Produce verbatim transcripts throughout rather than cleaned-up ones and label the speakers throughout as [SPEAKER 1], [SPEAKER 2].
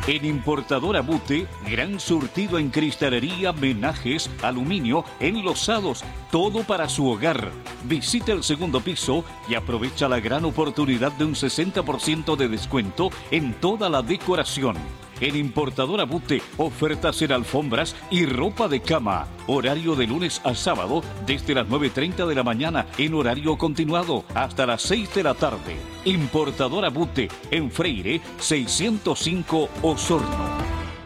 [SPEAKER 1] En Importadora Bute, gran surtido en cristalería, menajes, aluminio, enlosados, todo para su hogar. Visite el segundo piso y aprovecha la gran oportunidad de un sesenta por ciento de descuento en toda la decoración. En Importadora Bute, ofertas en alfombras y ropa de cama. Horario de lunes a sábado desde las nueve y treinta de la mañana en horario continuado hasta las seis de la tarde. Importadora Bute en Freire seiscientos cinco Osorno.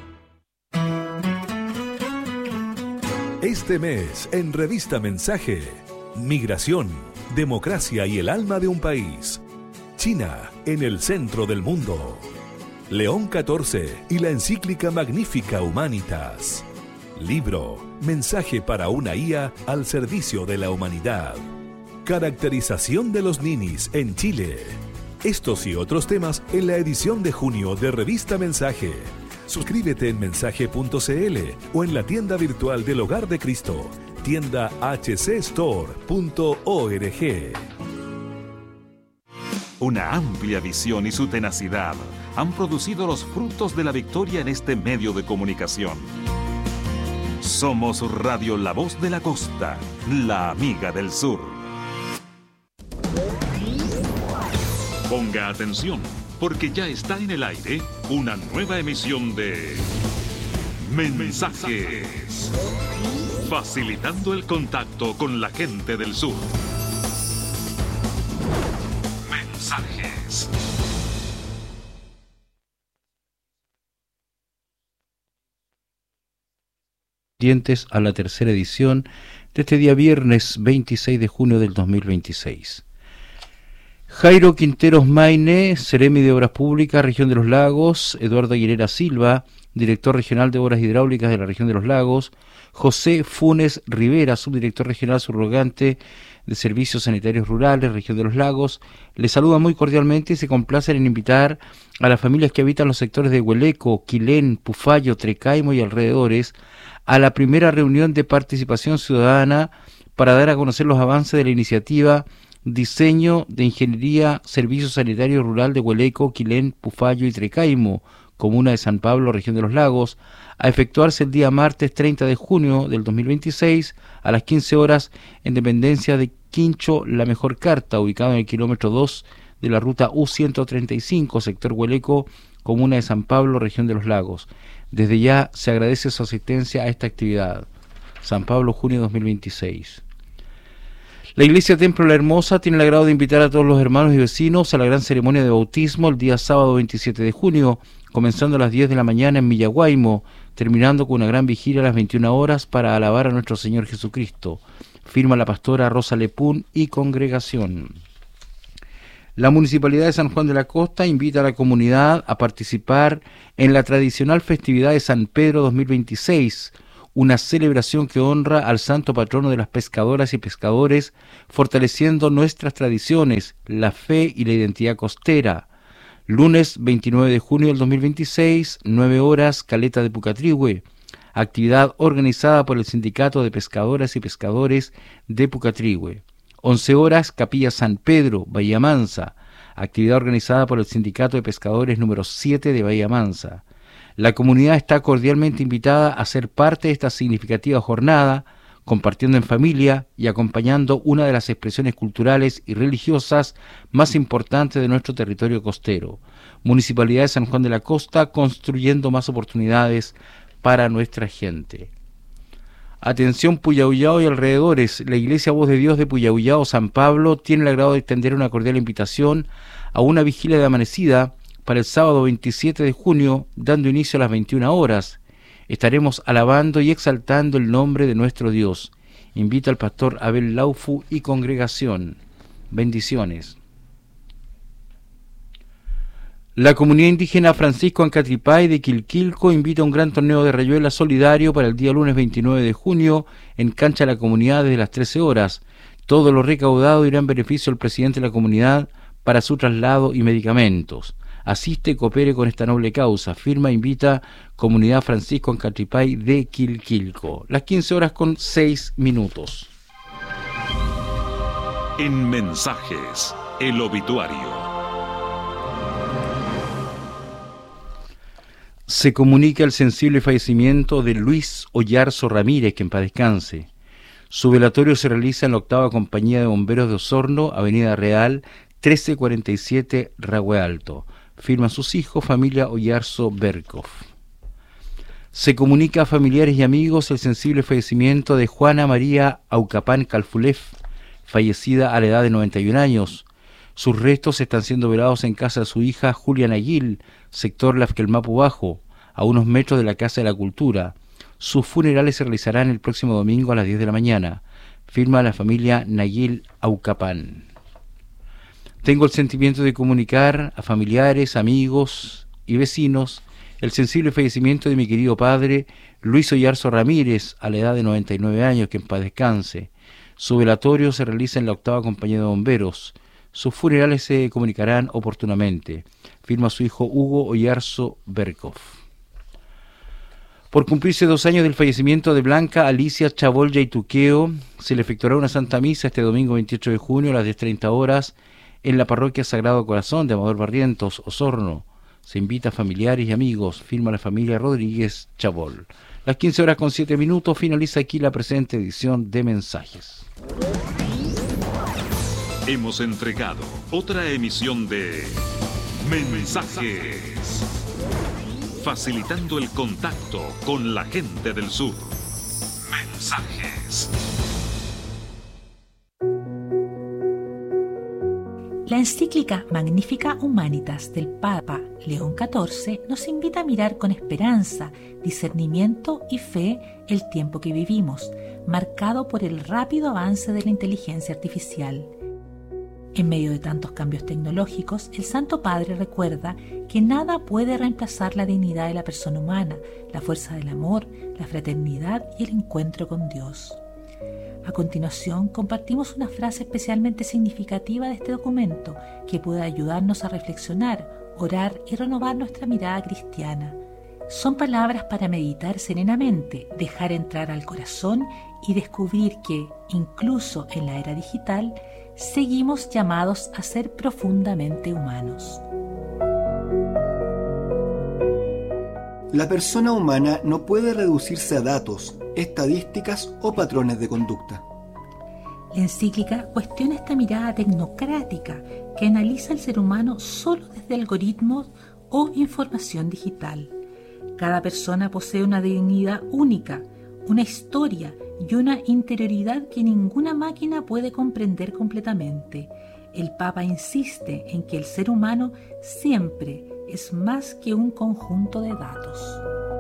[SPEAKER 2] Este mes en Revista Mensaje, Migración, Democracia y el alma de un país. China en el centro del mundo. León catorce y la encíclica Magnifica Humanitas. Libro, mensaje para una I A al servicio de la humanidad. Caracterización de los ninis en Chile. Estos y otros temas en la edición de junio de Revista Mensaje. Suscríbete en mensaje punto c l o en la tienda virtual del Hogar de Cristo, tienda h c store punto org.
[SPEAKER 3] Una amplia visión y su tenacidad han producido los frutos de la victoria en este medio de comunicación. Somos Radio La Voz de la Costa, la amiga del sur. Ponga atención, porque ya está en el aire una nueva emisión de Mensajes, facilitando el contacto con la gente del sur. Mensajes.
[SPEAKER 4] Dientes a la tercera edición de este día viernes veintiséis de junio del dos mil veintiséis. Jairo Quinteros Maine, Seremi de Obras Públicas, Región de los Lagos, Eduardo Aguilera Silva, Director Regional de Obras Hidráulicas de la Región de los Lagos, José Funes Rivera, Subdirector Regional Subrogante de Servicios Sanitarios Rurales, Región de los Lagos, les saluda muy cordialmente y se complacen en invitar a las familias que habitan los sectores de Hueleco, Quilén, Pufayo, Trecaimo y alrededores a la primera reunión de participación ciudadana para dar a conocer los avances de la iniciativa Diseño de Ingeniería Servicio Sanitario Rural de Hueleco, Quilén, Pufayo y Trecaimo, Comuna de San Pablo, Región de los Lagos, a efectuarse el día martes treinta de junio del dos mil veintiséis a las quince horas en dependencia de Quincho La Mejor Carta, ubicado en el kilómetro dos de la ruta U ciento treinta y cinco, sector Hueleco, Comuna de San Pablo, Región de los Lagos. Desde ya se agradece su asistencia a esta actividad. San Pablo, junio dos mil veintiséis. La Iglesia Templo La Hermosa tiene el agrado de invitar a todos los hermanos y vecinos a la gran ceremonia de bautismo el día sábado veintisiete de junio, comenzando a las diez de la mañana en Villaguaymo, terminando con una gran vigilia a las veintiuna horas para alabar a nuestro Señor Jesucristo. Firma la pastora Rosa Lepún y congregación. La Municipalidad de San Juan de la Costa invita a la comunidad a participar en la tradicional festividad de San Pedro dos mil veintiséis, una celebración que honra al santo patrono de las pescadoras y pescadores, fortaleciendo nuestras tradiciones, la fe y la identidad costera. Lunes veintinueve de junio del dos mil veintiséis, nueve horas, Caleta de Pucatrihue. Actividad organizada por el Sindicato de Pescadoras y Pescadores de Pucatrihue. once horas, Capilla San Pedro, Bahía Mansa. Actividad organizada por el Sindicato de Pescadores número siete de Bahía Mansa. La comunidad está cordialmente invitada a ser parte de esta significativa jornada, compartiendo en familia y acompañando una de las expresiones culturales y religiosas más importantes de nuestro territorio costero. Municipalidad de San Juan de la Costa, construyendo más oportunidades para nuestra gente. Atención Puyahuyao y alrededores. La Iglesia Voz de Dios de Puyahuyao San Pablo tiene el agrado de extender una cordial invitación a una vigilia de amanecida para el sábado veintisiete de junio, dando inicio a las veintiuna horas. Estaremos alabando y exaltando el nombre de nuestro Dios. Invita al pastor Abel Laufu y congregación. Bendiciones. La comunidad indígena Francisco Ancatripay de Quilquilco invita a un gran torneo de rayuela solidario para el día lunes veintinueve de junio en Cancha de la Comunidad desde las trece horas. Todo lo recaudado irá en beneficio del presidente de la comunidad para su traslado y medicamentos. Asiste y coopere con esta noble causa. Firma, invita Comunidad Francisco Ancatripay de Quilquilco. Las quince horas con seis minutos.
[SPEAKER 3] En Mensajes, el obituario.
[SPEAKER 4] Se comunica el sensible fallecimiento de Luis Oyarzo Ramírez, que en paz descanse. Su velatorio se realiza en la octava Compañía de Bomberos de Osorno, Avenida Real, trece cuarenta y siete, Rahue Alto. Firman sus hijos, familia Oyarzo Berkov. Se comunica a familiares y amigos el sensible fallecimiento de Juana María Aucapán Calfulef, fallecida a la edad de noventa y un años. Sus restos están siendo velados en casa de su hija Julia Naguil, sector Lafquelmapu Bajo, a unos metros de la Casa de la Cultura. Sus funerales se realizarán el próximo domingo a las diez de la mañana. Firma la familia Naguil Aucapán. Tengo el sentimiento de comunicar a familiares, amigos y vecinos el sensible fallecimiento de mi querido padre Luis Oyarzo Ramírez, a la edad de noventa y nueve años, que en paz descanse. Su velatorio se realiza en la octava Compañía de Bomberos. Sus funerales se comunicarán oportunamente. Firma su hijo Hugo Oyarzo Berkov. Por cumplirse dos años del fallecimiento de Blanca Alicia Chabol Yaituqueo, se le efectuará una Santa Misa este domingo veintiocho de junio a las diez treinta horas en la Parroquia Sagrado Corazón de Amador Barrientos, Osorno. Se invita a familiares y amigos. Firma la familia Rodríguez Chabol. Las quince horas con siete minutos finaliza aquí la presente edición de Mensajes.
[SPEAKER 3] Hemos entregado otra emisión de Mensajes, facilitando el contacto con la gente del sur. Mensajes.
[SPEAKER 5] La encíclica Magnificat Humanitas del Papa León catorce nos invita a mirar con esperanza, discernimiento y fe el tiempo que vivimos, marcado por el rápido avance de la inteligencia artificial. En medio de tantos cambios tecnológicos, el Santo Padre recuerda que nada puede reemplazar la dignidad de la persona humana, la fuerza del amor, la fraternidad y el encuentro con Dios. A continuación, compartimos una frase especialmente significativa de este documento que puede ayudarnos a reflexionar, orar y renovar nuestra mirada cristiana. Son palabras para meditar serenamente, dejar entrar al corazón y descubrir que, incluso en la era digital, seguimos llamados a ser profundamente humanos.
[SPEAKER 6] La persona humana no puede reducirse a datos, estadísticas o patrones de conducta.
[SPEAKER 5] La encíclica cuestiona esta mirada tecnocrática que analiza al ser humano solo desde algoritmos o información digital. Cada persona posee una dignidad única, una historia y una interioridad que ninguna máquina puede comprender completamente. El Papa insiste en que el ser humano siempre es más que un conjunto de datos.